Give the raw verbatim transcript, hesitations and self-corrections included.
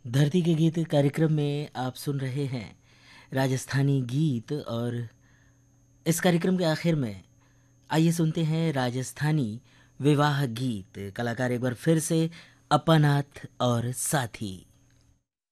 धरती के गीत कार्यक्रम में आप सुन रहे हैं राजस्थानी गीत। और इस कार्यक्रम के आखिर में आइए सुनते हैं राजस्थानी विवाह गीत। कलाकार एक बार फिर से अप्पानाथ और साथी।